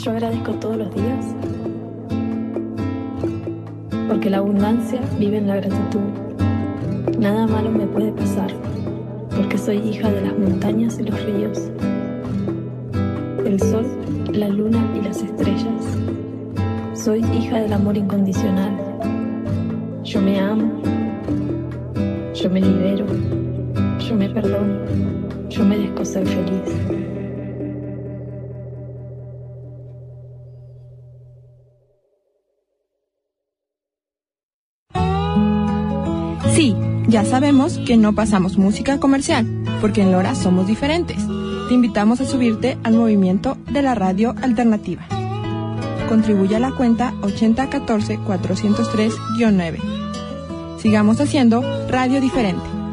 yo agradezco todos los días, porque la abundancia vive en la gratitud. Nada malo me puede pasar, porque soy hija de las montañas y los ríos, el sol, la luna y las estrellas. Soy hija del amor incondicional. Yo me amo, yo me libero, yo me perdono, yo merezco ser feliz. Sí, ya sabemos que no pasamos música comercial, porque en Lora somos diferentes. Te invitamos a subirte al movimiento de la radio alternativa. Contribuye a la cuenta 8014-403-9. Sigamos haciendo radio diferente.